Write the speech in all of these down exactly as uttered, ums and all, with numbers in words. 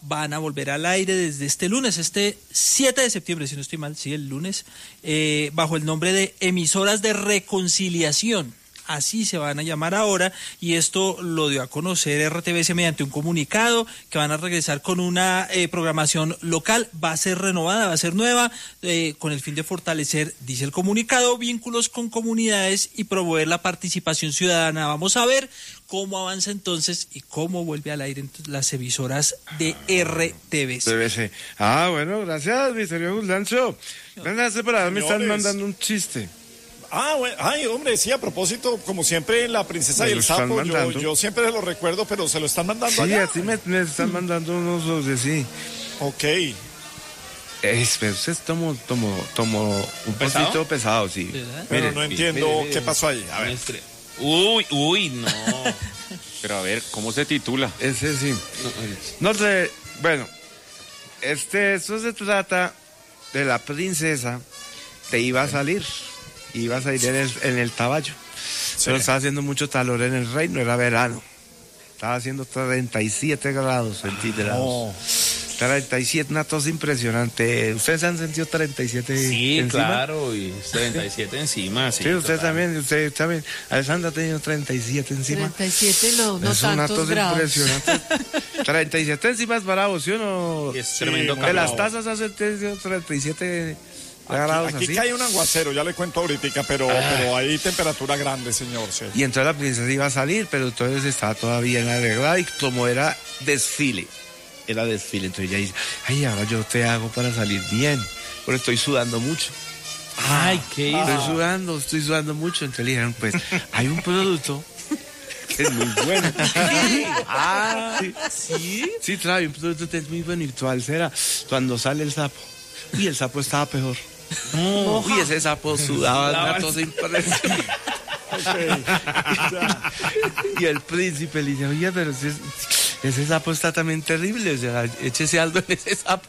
van a volver al aire desde este lunes, este siete de septiembre, si no estoy mal, sí, el lunes, eh, bajo el nombre de Emisoras de Reconciliación. Así se van a llamar ahora, y esto lo dio a conocer R T V C mediante un comunicado, que van a regresar con una eh, programación local, va a ser renovada, va a ser nueva, eh, con el fin de fortalecer, dice el comunicado, vínculos con comunidades y promover la participación ciudadana. Vamos a ver cómo avanza entonces y cómo vuelve al aire las emisoras de R T V C. T V C. Ah, bueno, gracias, mi señor Julancho. Venga, separado, me están mandando un chiste. Ah, bueno, ay, hombre, sí, a propósito, como siempre, La Princesa Me y lo el están Sapo, yo, mandando. yo siempre se lo recuerdo, pero se lo están mandando Sí, allá. así me, me están mandando unos sobre sí. Ok. Es, pero usted tomó, tomó, tomó un ¿Pesado? poquito pesado, sí. Pero no entiendo mire, mire. qué pasó ahí. A ver. Uy, uy, no. Pero a ver, ¿cómo se titula? Ese sí. No sé, bueno, este, esto se trata de la princesa, te iba a salir, iba a salir en el, en el caballo, Sí. pero estaba haciendo mucho calor en el reino, era verano, estaba haciendo treinta y siete grados centígrados. Oh. treinta y siete, una tos impresionante. ¿Ustedes han sentido treinta y siete Sí, encima? claro, y treinta y siete encima, sí. Sí, usted total. también, usted también. Alessandra ha tenido treinta y siete encima. treinta y siete no, no es una tantos tos grados. impresionante. treinta y siete encima es bravo, ¿sí o no? Y es tremendo Sí, De calor. las tazas hace treinta y siete grados Aquí, aquí así. cae un aguacero, ya le cuento ahorita, pero, pero hay temperatura grande, señor. Sí. Y entonces la princesa iba a salir, pero entonces estaba todavía en la arreglada, y como era desfile, era desfile, entonces ella dice, ay, ahora yo te hago para salir bien, porque estoy sudando mucho. Ay, qué hizo. Estoy sudando, estoy sudando mucho. Entonces le dijeron, pues, hay un producto que es muy bueno. Ah, sí. Sí, claro, hay un producto que es muy bueno. ¿Y cuál será? Cuando sale el sapo. Y el sapo estaba peor. Uy, ese sapo sudaba una cosa impresionante. Y el príncipe le dice, oye, pero ese, ese sapo está también terrible, o sea, échese algo en ese sapo.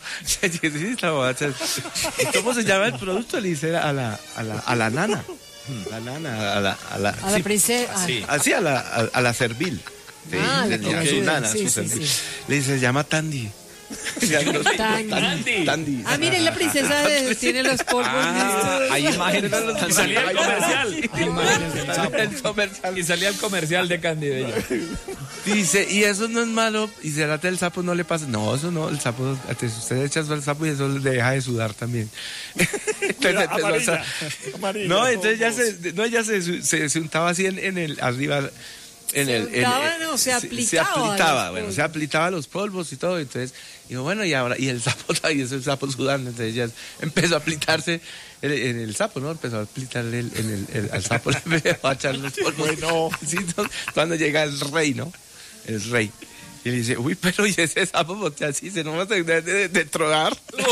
¿Y cómo se llama el producto? Le dice a la, a la, a la nana. La nana, a la... A la, A la sí, princesa. Sí. así a la, a, a la servil. Sí, Ah, la le- que a le su ayuda. nana, a Sí, su sí, servil. sí. Le dice, se llama Tandy. Tandy. Tandy. Ah, miren, la princesa de- tiene los polvos listos. Hay imágenes. Y salía el comercial. El comercial. Y salía el comercial de Candy Bella. Dice, y eso no es malo, y será que el sapo no le pasa. No, eso no, el sapo, usted echa al sapo y eso le deja de sudar también. Entonces, Mira, empezó a amarilla, sa- amarilla, no, entonces ya todos. se, no, ella se, se, se untaba así en, en el, arriba, en Se el, en- untaba, en- no, se Se aplicaba aplicaba, los bueno, polvos. se aplicaba los polvos y todo, entonces, dijo, bueno, y ahora, y el sapo, y ese sapo sudando, entonces ya empezó a aplicarse en, en el sapo, ¿no? Empezó a aplicarle el, en el, el- al sapo, le empezó a echar los polvos. Bueno. Sí, entonces, cuando llega el rey, ¿no? El rey. Y le dice, uy, pero ¿y ese sapo porque así se nos va a tener de, de, de tronar?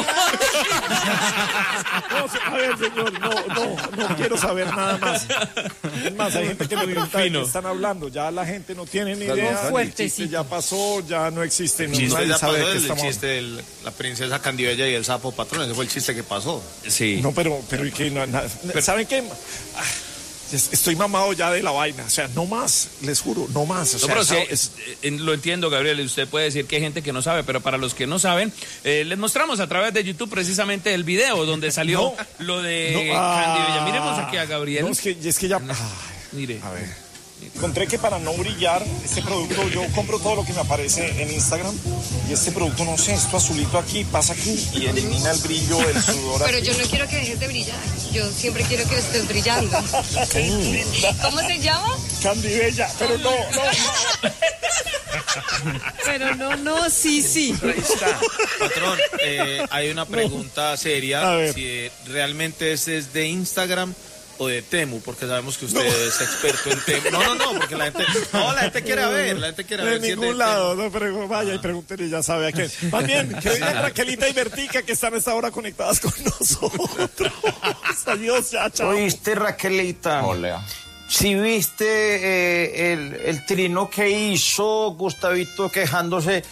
No, se- a ver, señor, no, no, no quiero saber nada más. Es más, hay gente que me pregunta de qué están hablando. Ya la gente no tiene ni Muy idea. El fuertecito. chiste ya pasó, ya no existe. No, El chiste nadie ya sabe pasó, de qué el estamos chiste de la princesa Candibella y el sapo patrón, ese fue el chiste que pasó. Sí. No, pero, pero, ¿y qué? No, na- ¿saben qué? Ah, es- Estoy mamado ya de la vaina. O sea, no más, les juro, no más. O No, sea, pero esa- sí, es- eh, lo entiendo, Gabriel, y usted puede decir que hay gente que no sabe, pero para los que no saben, eh, les mostramos a través de YouTube precisamente el video donde salió No, lo de no, ah, Candy Bella. Miremos aquí a Gabriel. No, es que, es que ya. Ay, Mire. a ver. Encontré que para no brillar, este producto, yo compro todo lo que me aparece en Instagram y este producto, no sé, esto azulito aquí, pasa aquí y elimina el brillo, el sudor. Pero aquí. yo no quiero que dejes de brillar. Yo siempre quiero que estés brillando. ¿Cómo se llama? Candy Bella, pero no, no, no. Pero no, no, sí, sí. Ahí está. Patrón, eh, hay una pregunta A seria, ver. si eh, realmente ese es de Instagram o de Temu, porque sabemos que usted es experto en Temu. No, no, no, porque la gente, no, la gente quiere ver, la gente quiere De ver si es de ningún lado, no, pero vaya y pregúntenle, ya sabe a quién. Más bien, que digan Raquelita y Bertica que están a esta hora conectadas con nosotros. Adiós, ya, chao. ¿Oíste, Raquelita? Hola. Si viste eh, el, el trino que hizo Gustavito quejándose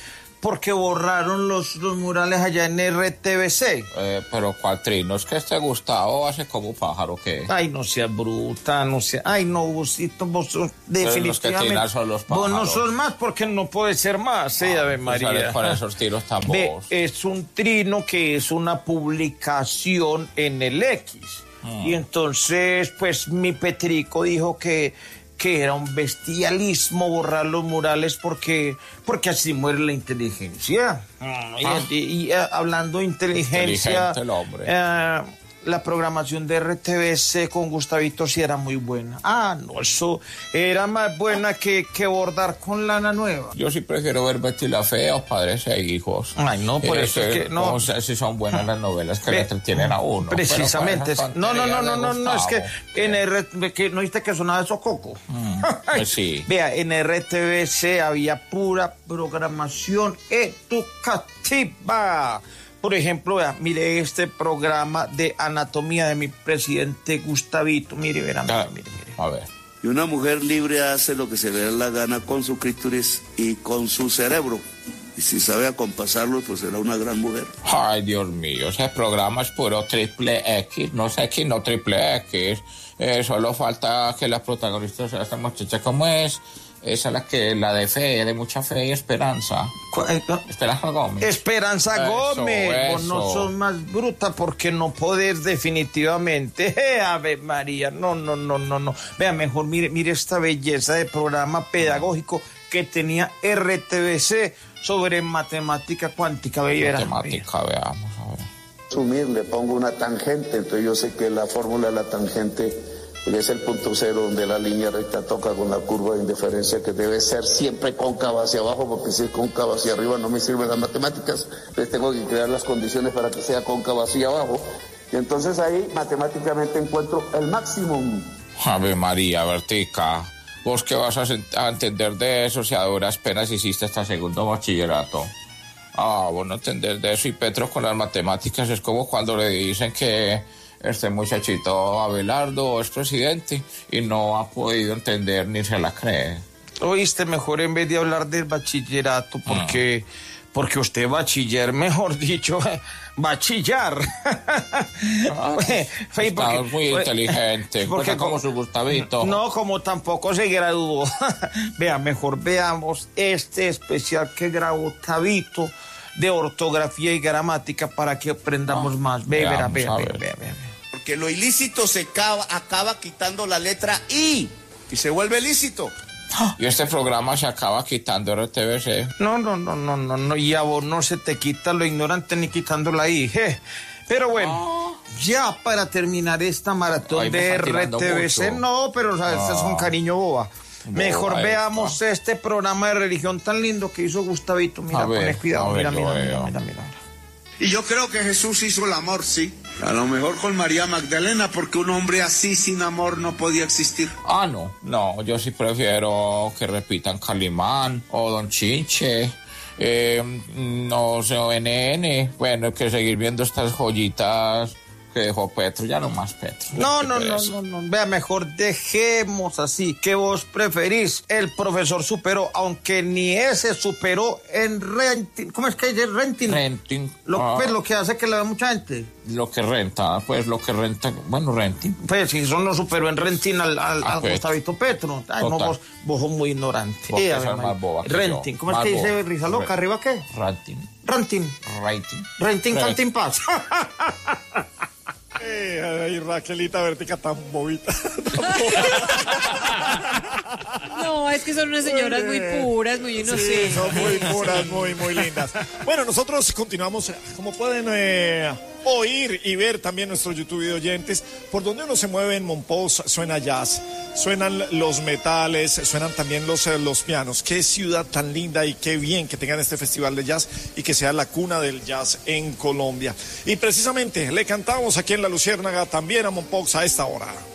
porque borraron los, los murales allá en R T V C. Eh, pero Cuatrino, es que este Gustavo hace como pájaro, ¿qué? Ay, no seas bruta, no seas... Ay, no, Gustito, vos sos definitivamente... Los que tiran son los pájaros. Vos no sos más porque no puede ser más, sí, Ave María. Con esos tiros tan Ve, bobos. es un trino que es una publicación en el X. Mm. Y entonces, pues, mi Petrico dijo que, que era un bestialismo borrar los murales porque, porque así muere la inteligencia. Mm. Ah. Y, y, y hablando de inteligencia... Inteligente el hombre. Eh, la programación de R T V C con Gustavito sí era muy buena. Ah, no, eso era más buena que, que bordar con lana nueva. Yo sí prefiero ver Betty la Fea o Padres e Hijos. Ay, no, por eh, eso es que no. No sé si son buenas las novelas que le entretienen a uno. Precisamente. No, no, no, no, no, no, es que en R T V C, ¿no viste que sonaba eso Coco? Mm, pues sí. Vea, en R T V C había pura programación educativa. Por ejemplo, vea, mire este programa de anatomía de mi presidente Gustavito. Mire, verá, mire, mire, mire. A ver. Y una mujer libre hace lo que se le da la gana con su clítoris y con su cerebro. Y si sabe acompasarlo, pues será una gran mujer. Ay, Dios mío, ese programa es puro triple X. No sé X, no triple X. Eh, solo falta que la protagonista sea esta muchacha. ¿Cómo es? Esa es la que, la de fe, de mucha fe y esperanza. Esperanza Gómez. Esperanza eso, Gómez. Eso. Vos no sos más bruta porque no podés definitivamente. Eh, Ave María, no, no, no, no, no. Vea, mejor mire, mire esta belleza de programa pedagógico que tenía R T V C sobre matemática cuántica. Matemática, veamos, a ver. Sumir, le pongo una tangente, entonces yo sé que la fórmula de la tangente es el punto cero donde la línea recta toca con la curva de indiferencia que debe ser siempre cóncava hacia abajo, porque si es cóncava hacia arriba no me sirven las matemáticas, entonces tengo que crear las condiciones para que sea cóncava hacia abajo, y entonces ahí matemáticamente encuentro el máximo. Ave María, Bertica, ¿vos qué vas a, a entender de eso si a duras penas hiciste hasta segundo bachillerato? Ah, vos no entender de eso, y Petro con las matemáticas es como cuando le dicen que este muchachito Abelardo es presidente y no ha podido entender ni se la cree. Oíste, mejor en vez de hablar del bachillerato, porque, ah. porque usted bachiller, mejor dicho, va a chillar. Ah, está muy inteligente, porque como su Gustavito. No, como tampoco se graduó. Vea, mejor veamos este especial que grabó Gustavito de ortografía y gramática para que aprendamos ah, más. Ve, verá, ve, ve, ve, ve. Porque lo ilícito se acaba, acaba quitando la letra I y se vuelve lícito. Y este programa se acaba quitando R T V C. No, no, no, no, no, no, y a vos no se te quita lo ignorante ni quitando la I. Je. Pero bueno, oh. ya para terminar esta maratón Ay, de R T V C, no, pero o sea, este oh. es un cariño boba. Mejor boba veamos esta. este programa de religión tan lindo que hizo Gustavito. Mira, poné cuidado, ver, mira, mira, mira, mira, mira. Y yo creo que Jesús hizo el amor, sí. A lo mejor con María Magdalena, porque un hombre así sin amor no podía existir. Ah, no, no, yo sí prefiero que repitan Calimán o Don Chinche, eh, no sé, O N N. Bueno, hay que seguir viendo estas joyitas que dejó Petro, ya no más Petro. No, no, no, no, no, vea, mejor dejemos así. ¿Qué vos preferís? El profesor superó, aunque ni ese superó en renting. ¿Cómo es que es renting? Renting. Lo, ah. pues, lo que hace que le vea mucha gente. Lo que renta, pues lo que renta, bueno, renting. Pues si eso no superó en renting al, al, al Gustavito Petro. Ay, no, vos, vos sos muy ignorante. Vos eh, que más boba que renting, yo. ¿cómo más es que boba. dice Risa Loca? ¿Arriba qué? Renting. Renting. Renting. Renting, canting paz. Ay, Raquelita Bertica tan bobita. Tan no, es que son unas señoras muy puras, muy inocentes. Sí, son muy puras, muy, muy lindas. Bueno, nosotros continuamos, como pueden eh, oír y ver también nuestros YouTube video oyentes, por donde uno se mueve en Monpós suena jazz, suenan los metales, suenan también los, eh, los pianos. Qué ciudad tan linda y qué bien que tengan este festival de jazz y que sea la cuna del jazz en Colombia. Y precisamente le cantamos aquí en La Luciérnaga también a Monpós a esta hora.